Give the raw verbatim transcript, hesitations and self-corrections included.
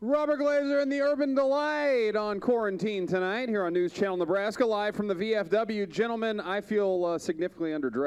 Robert Glazer and the Urban Delight on Quarantine tonight here on News Channel Nebraska, live from the V F W. Gentlemen, I feel uh, significantly underdressed.